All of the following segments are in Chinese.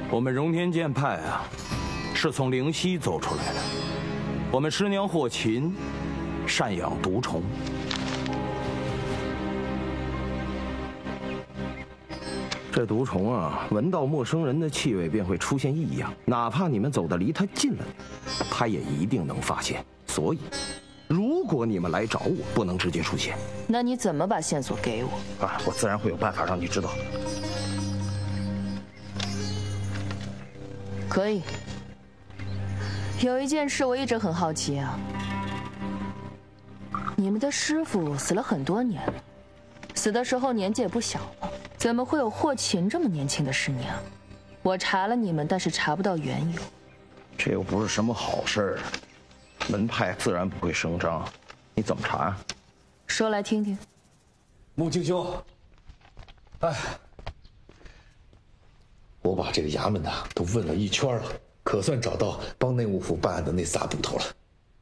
我们荣天剑派啊，是从灵溪走出来的。我们师娘霍琴善养毒虫，这毒虫啊，闻到陌生人的气味便会出现异样，哪怕你们走得离它近了点，它也一定能发现。所以，如果你们来找我，不能直接出现。 那你怎么把线索给我？ 啊，我自然会有办法让你知道。 可以。有一件事我一直很好奇啊，你们的师傅死了很多年了，死的时候年纪也不小了，怎么会有霍琴这么年轻的师娘？我查了你们，但是查不到缘由。 这又不是什么好事儿，门派自然不会声张。你怎么查呀？ 说来听听。 穆敬兄，哎，我把这个衙门呐都问了一圈了，可算找到帮内务府办案的那仨捕头了。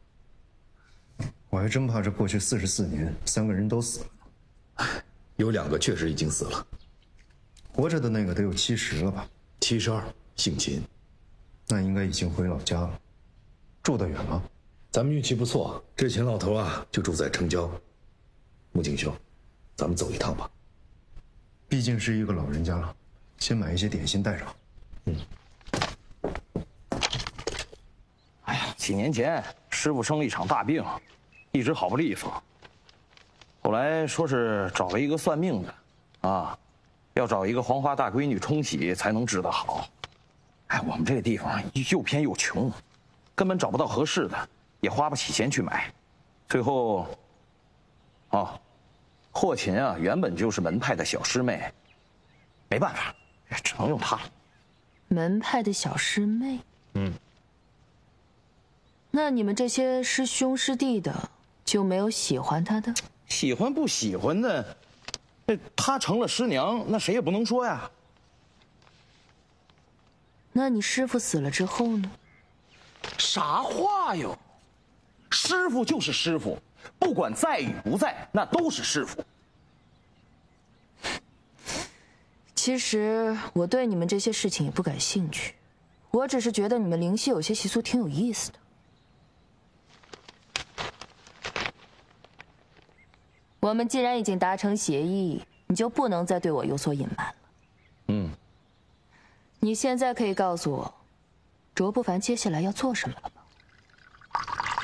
我还真怕这过去44年3个人都死了。 有2个确实已经死了， 活着的那个得有70了吧 ？72，姓秦。 那应该已经回老家了。住得远吗？ 咱们运气不错，这秦老头啊就住在城郊。穆敬兄，咱们走一趟吧。 毕竟是一个老人家了，先买一些点心带着。 哎呀，几年前师傅生了一场大病，一直好不利索。后来说是找了一个算命的，啊，要找一个黄花大闺女冲喜才能治得好。哎，我们这个地方又偏又穷，根本找不到合适的，也花不起钱去买。最后，霍琴啊，原本就是门派的小师妹，没办法，只能用她。 门派的小师妹。那你们这些师兄师弟的就没有喜欢她的？ 喜欢不喜欢的，她成了师娘，那谁也不能说呀。 那你师傅死了之后呢？ 啥话哟！师傅就是师傅，不管在与不在，那都是师傅。 其实我对你们这些事情也不感兴趣，我只是觉得你们灵溪有些习俗挺有意思的。我们既然已经达成协议，你就不能再对我有所隐瞒了。你现在可以告诉我，卓不凡接下来要做什么了吗？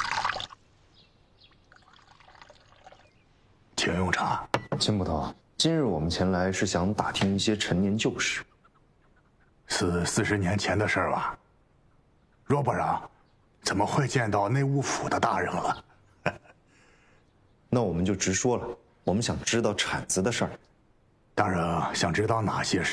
请用茶。 秦捕头，今日我们前来是想打听一些陈年旧事。 是40年前的事儿吧？若不然，怎么会见到内务府的大人了？ 那我们就直说了，我们想知道铲子的事儿。 大人想知道哪些事？